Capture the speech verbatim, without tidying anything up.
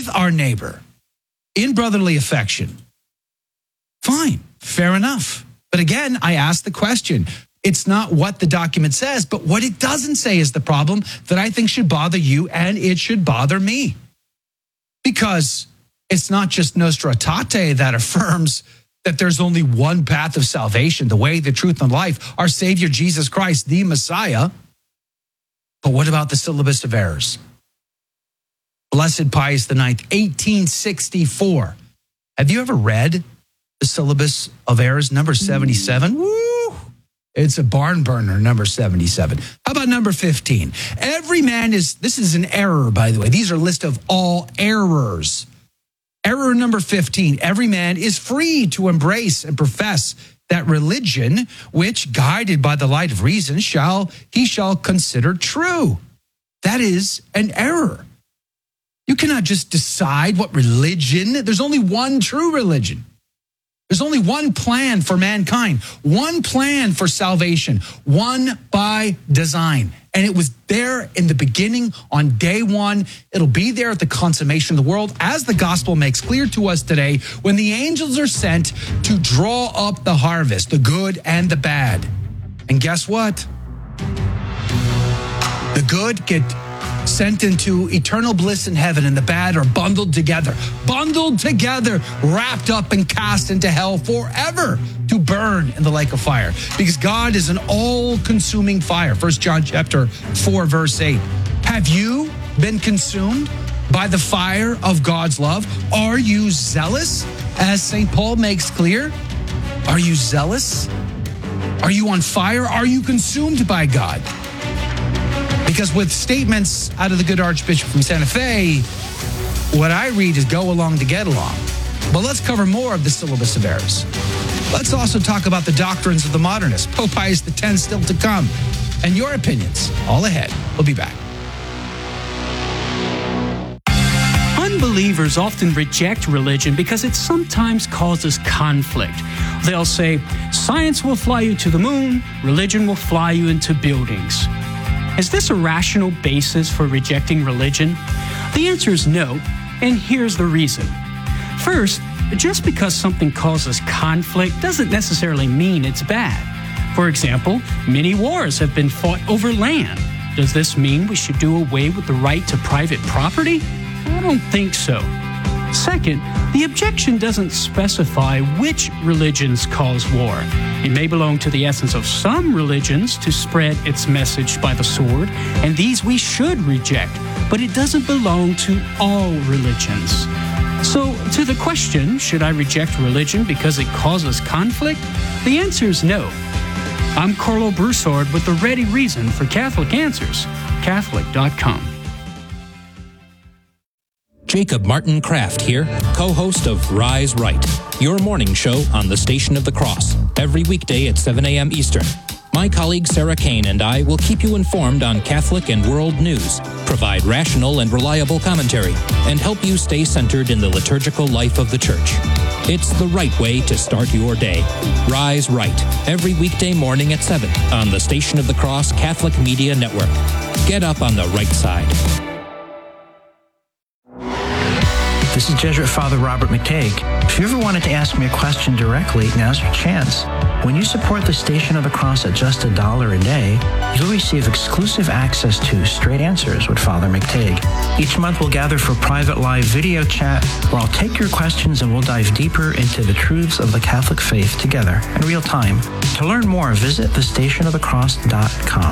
with our neighbor in brotherly affection, fine, fair enough. But again, I ask the question. It's not what the document says, but what it doesn't say is the problem that I think should bother you, and it should bother me. Because it's not just Nostra Aetate that affirms that there's only one path of salvation, the way, the truth, and life, our Savior Jesus Christ, the Messiah. But what about the syllabus of errors? Blessed Pius the Ninth, eighteen sixty-four. Have you ever read the syllabus of errors, number seventy-seven? Woo! It's a barn burner, number seventy-seven. How about number fifteen? Every man is, this is an error, by the way. These are a list of all errors. Error number fifteen, every man is free to embrace and profess that religion, which, guided by the light of reason, shall he shall consider true. That is an error. You cannot just decide what religion, there's only one true religion. There's only one plan for mankind, one plan for salvation, one by design. And it was there in the beginning on day one. It'll be there at the consummation of the world, as the gospel makes clear to us today, when the angels are sent to draw up the harvest, the good and the bad. And guess what? The good get sent into eternal bliss in heaven, and the bad are bundled together, bundled together, wrapped up and cast into hell forever to burn in the lake of fire. Because God is an all-consuming fire. First John chapter four, verse eight. Have you been consumed by the fire of God's love? Are you zealous, as Saint Paul makes clear? Are you zealous? Are you on fire? Are you consumed by God? Because with statements out of the good Archbishop from Santa Fe, what I read is go along to get along. But let's cover more of the syllabus of errors. Let's also talk about the doctrines of the modernists. Pope Pius the Tenth still to come. And your opinions, all ahead. We'll be back. Unbelievers often reject religion because it sometimes causes conflict. They'll say, science will fly you to the moon, religion will fly you into buildings. Is this a rational basis for rejecting religion? The answer is no, and here's the reason. First, just because something causes conflict doesn't necessarily mean it's bad. For example, many wars have been fought over land. Does this mean we should do away with the right to private property? I don't think so. Second, the objection doesn't specify which religions cause war. It may belong to the essence of some religions to spread its message by the sword, and these we should reject, but it doesn't belong to all religions. So, to the question, should I reject religion because it causes conflict? The answer is no. I'm Carlo Broussard with the ready reason for Catholic Answers, Catholic dot com. Jacob Martin Kraft here, co-host of Rise Right, your morning show on the Station of the Cross, every weekday at seven a.m. Eastern. My colleague Sarah Kane and I will keep you informed on Catholic and world news, provide rational and reliable commentary, and help you stay centered in the liturgical life of the Church. It's the right way to start your day. Rise Right, every weekday morning at seven on the Station of the Cross Catholic Media Network. Get up on the right side. This is Jesuit Father Robert McTague. If you ever wanted to ask me a question directly, now's your chance. When you support the Station of the Cross at just a dollar a day, you'll receive exclusive access to Straight Answers with Father McTague. Each month we'll gather for private live video chat where I'll take your questions and we'll dive deeper into the truths of the Catholic faith together in real time. To learn more, visit the station of the cross dot com.